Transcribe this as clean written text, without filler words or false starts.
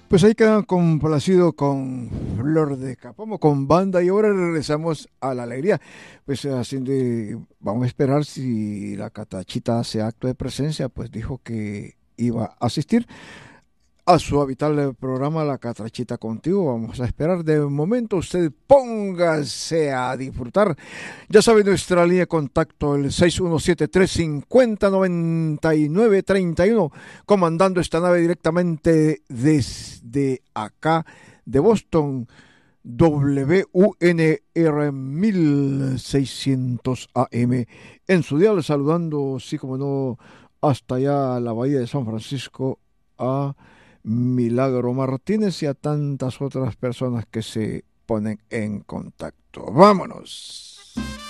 Pues ahí quedan complacido con Flor de Capomo, con banda, y ahora regresamos a la alegría. Pues así de, vamos a esperar si la Catachita hace acto de presencia, pues dijo que iba a asistir a su habitual programa La Catrachita Contigo. Vamos a esperar. De momento usted póngase a disfrutar. Ya sabe nuestra línea de contacto, el 6173-5099-31, comandando esta nave directamente desde acá de Boston. WUNR 1600 AM en su día, saludando, sí como no, hasta allá a la bahía de San Francisco, a Milagro Martínez y a tantas otras personas que se ponen en contacto. ¡Vámonos!